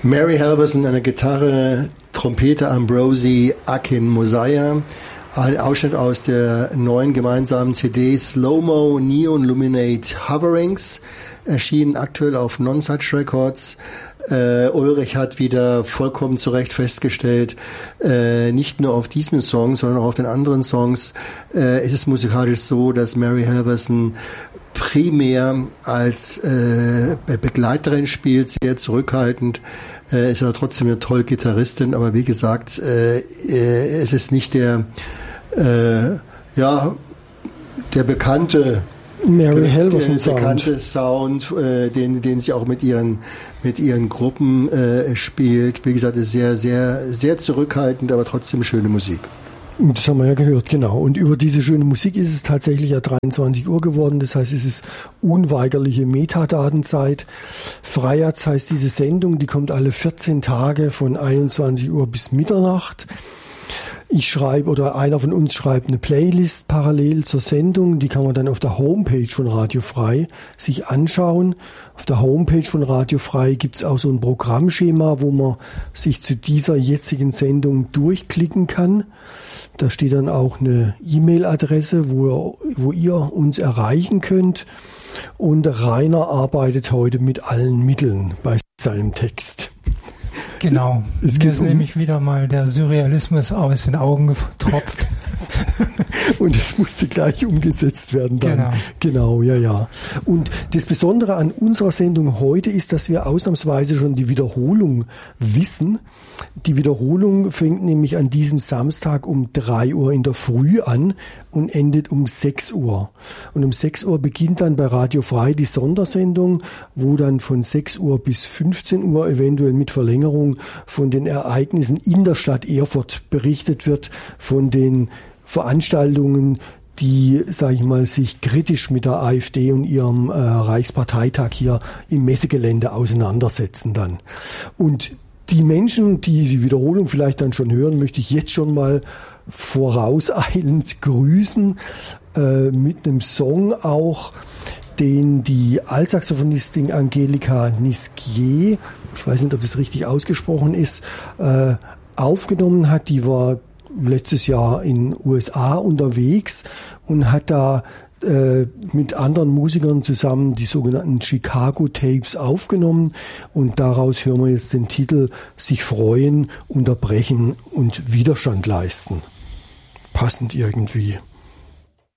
Mary Halvorsen an der Gitarre, Trompete Ambrosi Akin Mosiah. Ein Ausschnitt aus der neuen gemeinsamen CD Slow-Mo Neon Luminate Hoverings, erschienen aktuell auf Non-Such Records. Ulrich hat wieder vollkommen zu Recht festgestellt, nicht nur auf diesem Song, sondern auch auf den anderen Songs ist es musikalisch so, dass Mary Halvorsen primär als Begleiterin spielt, sehr zurückhaltend, ist aber trotzdem eine tolle Gitarristin, aber wie gesagt, es ist nicht der bekannte Mary Halvorsen Sound, den sie auch mit ihren Gruppen spielt. Wie gesagt, ist sehr, sehr, sehr zurückhaltend, aber trotzdem schöne Musik. Das haben wir ja gehört, genau. Und über diese schöne Musik ist es tatsächlich ja 23 Uhr geworden. Das heißt, es ist unweigerliche Metadatenzeit. Freiheits heißt diese Sendung, die kommt alle 14 Tage von 21 Uhr bis Mitternacht. Ich schreibe oder einer von uns schreibt eine Playlist parallel zur Sendung. Die kann man dann auf der Homepage von Radio Frei sich anschauen. Auf der Homepage von Radio Frei gibt's auch so ein Programmschema, wo man sich zu dieser jetzigen Sendung durchklicken kann. Da steht dann auch eine E-Mail-Adresse, wo ihr uns erreichen könnt. Und Rainer arbeitet heute mit allen Mitteln bei seinem Text. Genau, mir ist nämlich wieder mal der Surrealismus aus den Augen getropft. Und es musste gleich umgesetzt werden dann. Genau, ja. Und das Besondere an unserer Sendung heute ist, dass wir ausnahmsweise schon die Wiederholung wissen. Die Wiederholung fängt nämlich an diesem Samstag um 3 Uhr in der Früh an und endet um 6 Uhr. Und um 6 Uhr beginnt dann bei Radio Frei die Sondersendung, wo dann von 6 Uhr bis 15 Uhr eventuell mit Verlängerung von den Ereignissen in der Stadt Erfurt berichtet wird, von den Veranstaltungen, die, sage ich mal, sich kritisch mit der AfD und ihrem Reichsparteitag hier im Messegelände auseinandersetzen dann. Und die Menschen, die die Wiederholung vielleicht dann schon hören, möchte ich jetzt schon mal vorauseilend grüßen, mit einem Song auch, den die Altsaxophonistin Angelika Nisquier, ich weiß nicht, ob das richtig ausgesprochen ist, aufgenommen hat. Die war letztes Jahr in USA unterwegs und hat da mit anderen Musikern zusammen die sogenannten Chicago Tapes aufgenommen, und daraus hören wir jetzt den Titel Sich freuen, unterbrechen und Widerstand leisten. Passend irgendwie.